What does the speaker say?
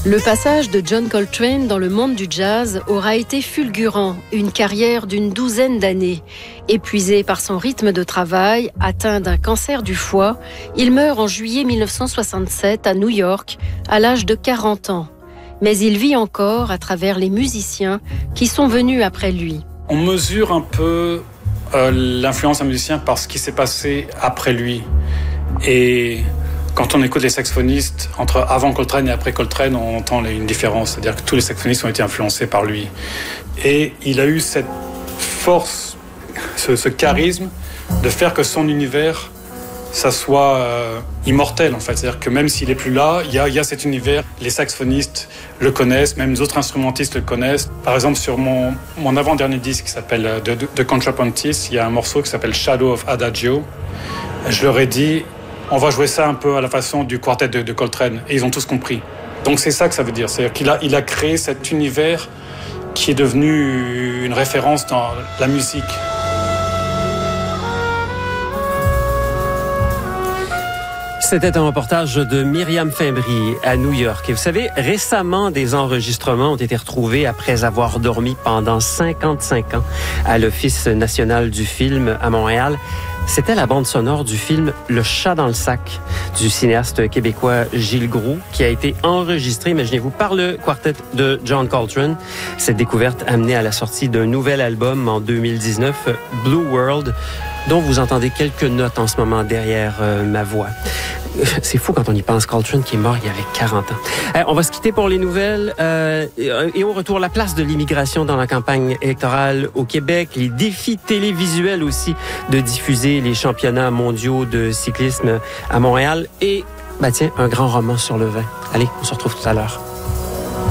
Le passage de John Coltrane dans le monde du jazz aura été fulgurant, une carrière d'une 12aine d'années. Épuisé par son rythme de travail, atteint d'un cancer du foie, il meurt en juillet 1967 à New York, à l'âge de 40 ans. Mais il vit encore à travers les musiciens qui sont venus après lui. On mesure un peu l'influence d'un musicien par ce qui s'est passé après lui. Et quand on écoute les saxophonistes, entre avant Coltrane et après Coltrane, on entend une différence. C'est-à-dire que tous les saxophonistes ont été influencés par lui. Et il a eu cette force, ce charisme de faire que son univers, ça soit immortel en fait. C'est-à-dire que même s'il n'est plus là, il y a cet univers. Les saxophonistes le connaissent, même les autres instrumentistes le connaissent. Par exemple, sur mon avant-dernier disque qui s'appelle The Contrapuntist, il y a un morceau qui s'appelle Shadow of Adagio. Je leur ai dit, on va jouer ça un peu à la façon du quartet de Coltrane. Et ils ont tous compris. Donc c'est ça que ça veut dire. C'est-à-dire qu'il a créé cet univers qui est devenu une référence dans la musique. C'était un reportage de Myriam Fimbry à New York. Et vous savez, récemment, des enregistrements ont été retrouvés après avoir dormi pendant 55 ans à l'Office national du film à Montréal. C'était la bande sonore du film Le chat dans le sac du cinéaste québécois Gilles Groux qui a été enregistré, imaginez-vous, par le quartet de John Coltrane. Cette découverte a mené à la sortie d'un nouvel album en 2019, Blue World, dont vous entendez quelques notes en ce moment derrière ma voix. C'est fou quand on y pense. Coltrane qui est mort il y avait 40 ans. On va se quitter pour les nouvelles. Et au retour, la place de l'immigration dans la campagne électorale au Québec, les défis télévisuels aussi de diffuser les championnats mondiaux de cyclisme à Montréal et, un grand roman sur le vin. Allez, on se retrouve tout à l'heure.